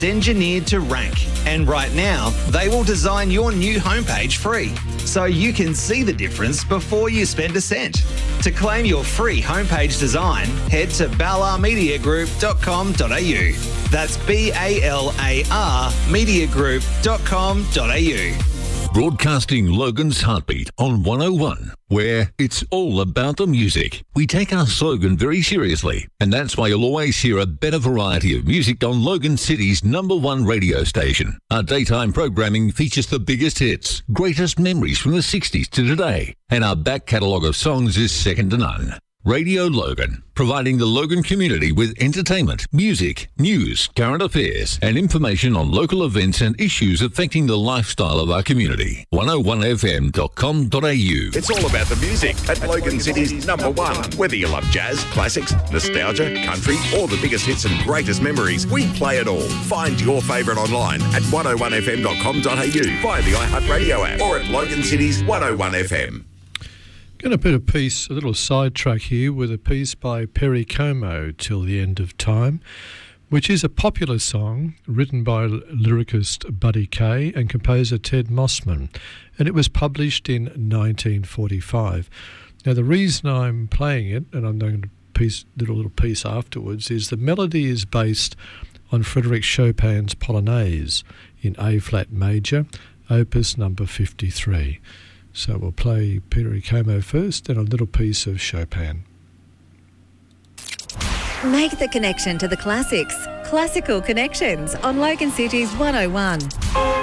engineered to rank. And right now, they will design your new homepage free, so you can see the difference before you spend a cent. To claim your free homepage design, head to ballarmediagroup.com.au. That's BALAR mediagroup.com.au. Broadcasting Logan's Heartbeat on 101, where it's all about the music. We take our slogan very seriously, and that's why you'll always hear a better variety of music on Logan City's #1 radio station. Our daytime programming features the biggest hits, greatest memories from the 60s to today, and our back catalogue of songs is second to none. Radio Logan, providing the Logan community with entertainment, music, news, current affairs, and information on local events and issues affecting the lifestyle of our community. 101fm.com.au. It's all about the music at Logan City's #1. Whether you love jazz, classics, nostalgia, country, or the biggest hits and greatest memories, we play it all. Find your favourite online at 101fm.com.au, via the iHeartRadio app, or at Logan City's 101FM. Going to put a little sidetrack here with a piece by Perry Como, Till the End of Time, which is a popular song written by lyricist Buddy Kaye and composer Ted Mossman, and it was published in 1945. Now, the reason I'm playing it, and I'm going to little piece afterwards, is the melody is based on Frédéric Chopin's Polonaise in A-flat major, opus number 53. So we'll play Perry Como first, then a little piece of Chopin. Make the connection to the classics. Classical Connections on Logan City's 101.